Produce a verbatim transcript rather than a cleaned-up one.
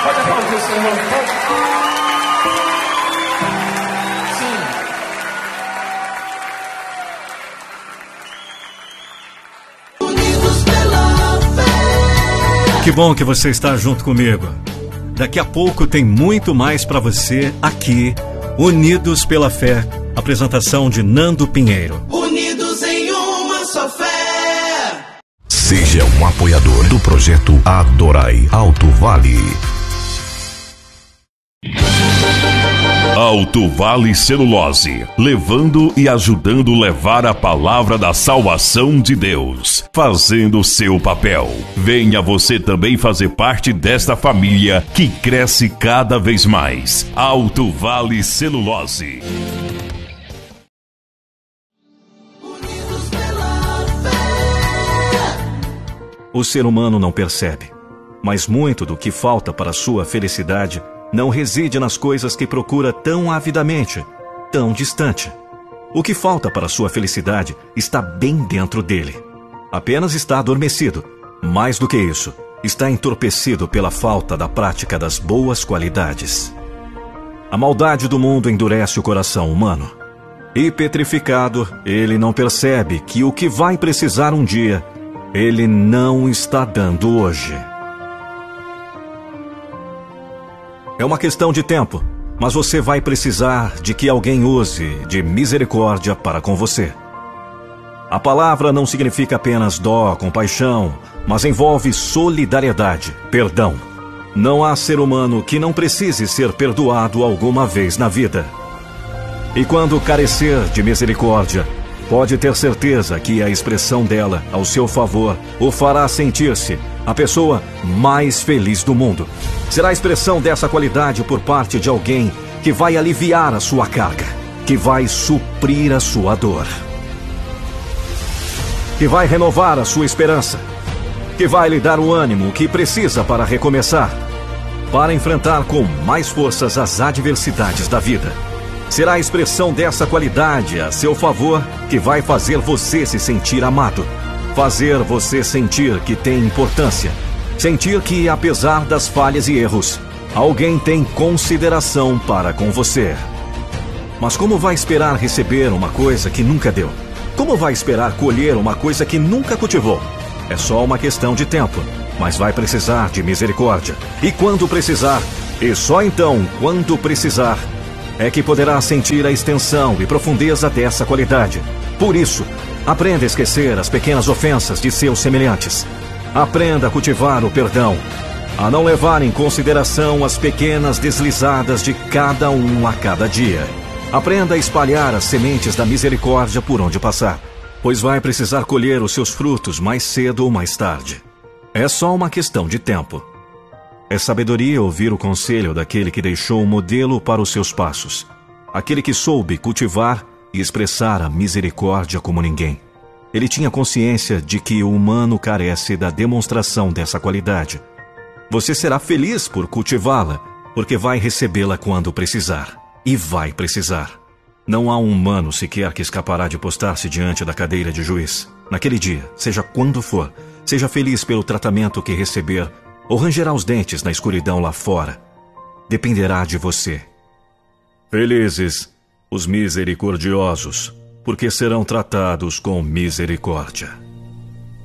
Pode aplaudir o Senhor. Sim. Que bom que você está junto comigo. Daqui a pouco tem muito mais para você aqui, Unidos pela Fé. Apresentação de Nando Pinheiro. Unidos em uma só fé. Seja um apoiador do projeto Adorai Alto Vale. Alto Vale Celulose, levando e ajudando levar a palavra da salvação de Deus, fazendo o seu papel. Venha você também fazer parte desta família que cresce cada vez mais. Alto Vale Celulose. O ser humano não percebe, mas muito do que falta para sua felicidade não reside nas coisas que procura tão avidamente, tão distante. O que falta para sua felicidade está bem dentro dele. Apenas está adormecido. Mais do que isso, está entorpecido pela falta da prática das boas qualidades. A maldade do mundo endurece o coração humano. E petrificado, ele não percebe que o que vai precisar um dia, ele não está dando hoje. É uma questão de tempo, mas você vai precisar de que alguém use de misericórdia para com você. A palavra não significa apenas dó, compaixão, mas envolve solidariedade, perdão. Não há ser humano que não precise ser perdoado alguma vez na vida. E quando carecer de misericórdia, pode ter certeza que a expressão dela ao seu favor o fará sentir-se a pessoa mais feliz do mundo. Será a expressão dessa qualidade por parte de alguém que vai aliviar a sua carga, que vai suprir a sua dor, que vai renovar a sua esperança, que vai lhe dar o ânimo que precisa para recomeçar, para enfrentar com mais forças as adversidades da vida. Será a expressão dessa qualidade a seu favor que vai fazer você se sentir amado, fazer você sentir que tem importância, sentir que, apesar das falhas e erros, alguém tem consideração para com você. Mas como vai esperar receber uma coisa que nunca deu? Como vai esperar colher uma coisa que nunca cultivou? É só uma questão de tempo, mas vai precisar de misericórdia. E quando precisar, e só então quando precisar, é que poderá sentir a extensão e profundeza dessa qualidade. Por isso, aprenda a esquecer as pequenas ofensas de seus semelhantes. Aprenda a cultivar o perdão, a não levar em consideração as pequenas deslizadas de cada um a cada dia. Aprenda a espalhar as sementes da misericórdia por onde passar, pois vai precisar colher os seus frutos mais cedo ou mais tarde. É só uma questão de tempo. É sabedoria ouvir o conselho daquele que deixou um modelo para os seus passos, aquele que soube cultivar e expressar a misericórdia como ninguém. Ele tinha consciência de que o humano carece da demonstração dessa qualidade. Você será feliz por cultivá-la, porque vai recebê-la quando precisar. E vai precisar. Não há um humano sequer que escapará de postar-se diante da cadeira de juiz. Naquele dia, seja quando for, seja feliz pelo tratamento que receber, ou rangerá os dentes na escuridão lá fora. Dependerá de você. Felizes os misericordiosos, porque serão tratados com misericórdia.